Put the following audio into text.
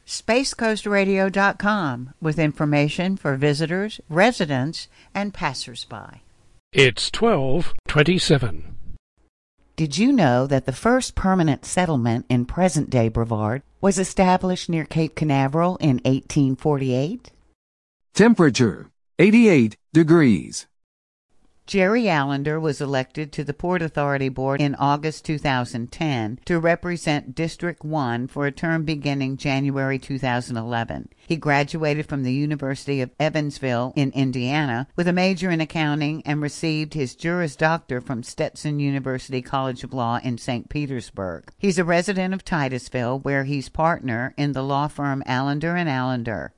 SpaceCoastRadio.com with information for visitors, residents, and passersby. It's 12:27. Did you know that the first permanent settlement in present-day Brevard was established near Cape Canaveral in 1848? Temperature, 88 degrees. Jerry Allender was elected to the Port Authority Board in August 2010 to represent District 1 for a term beginning January 2011. He graduated from the University of Evansville in Indiana with a major in accounting and received his Juris Doctor from Stetson University College of Law in St. Petersburg. He's a resident of Titusville, where he's partner in the law firm Allender & Allender.